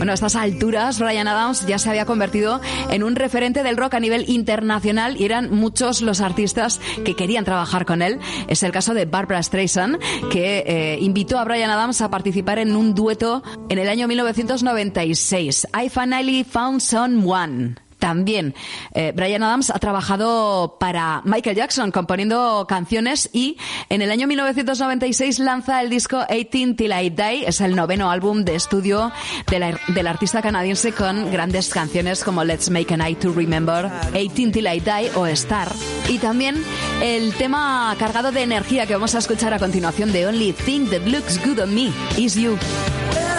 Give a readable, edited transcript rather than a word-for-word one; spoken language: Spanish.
Bueno, a estas alturas Bryan Adams ya se había convertido en un referente del rock a nivel internacional y eran muchos los artistas que querían trabajar con él. Es el caso de Barbra Streisand, que invitó a Bryan Adams a participar en un dueto en el año 1996. I Finally Found Someone. También Bryan Adams ha trabajado para Michael Jackson componiendo canciones y en el año 1996 lanza el disco 18 Till I Die. Es el 9º álbum de estudio del artista canadiense con grandes canciones como Let's Make a Night to Remember, 18 Till I Die o Star. Y también el tema cargado de energía que vamos a escuchar a continuación, The Only Thing That Looks Good on Me Is You.